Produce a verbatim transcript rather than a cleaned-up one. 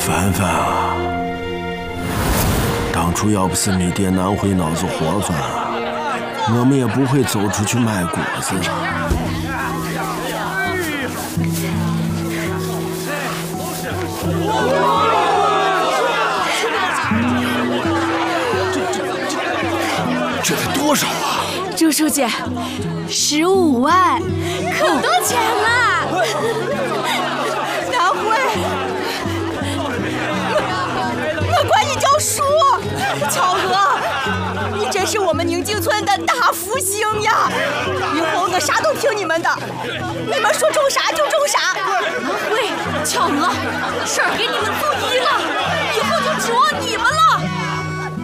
凡凡啊，当初要不是你爹拿回脑子活饭，我们也不会走出去卖果子。这得多少啊？ 朱书记，十五万，可多钱了！ 拿回，我我管你叫叔。巧娥，你真是我们宁静村的大福星呀！以后我啥都听你们的，你们说种啥就种啥。 喂，巧娥，婶儿给你们做揖了，以后就指望你们了。